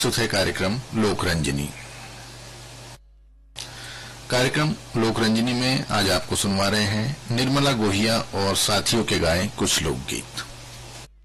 प्रस्तुत है कार्यक्रम लोकरंजनी। कार्यक्रम लोकरंजनी में आज आपको सुनवा रहे हैं निर्मला गोहिया और साथियों के गाए कुछ लोकगीत।